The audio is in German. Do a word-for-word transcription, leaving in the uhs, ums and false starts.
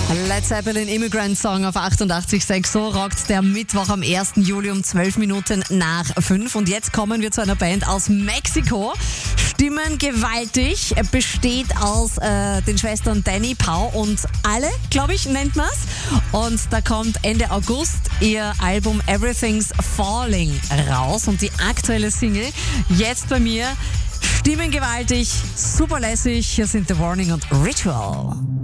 Led Zeppelin Immigrant Song auf achtundachtzig Komma sechs. So rockt der Mittwoch am ersten Juli um zwölf Minuten nach fünf. Und jetzt kommen wir zu einer Band aus Mexiko. Stimmen gewaltig, besteht aus äh, den Schwestern Danny, Pau und alle, glaube ich, nennt man es. Und da kommt Ende August ihr Album Everything's Falling raus. Und die aktuelle Single jetzt bei mir. Stimmen gewaltig, super lässig. Hier sind The Warning und Ritual.